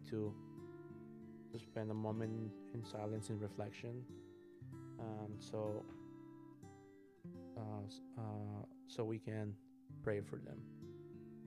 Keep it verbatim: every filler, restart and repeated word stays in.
to to spend a moment in silence and reflection, um, so uh, s- uh, so we can pray for them.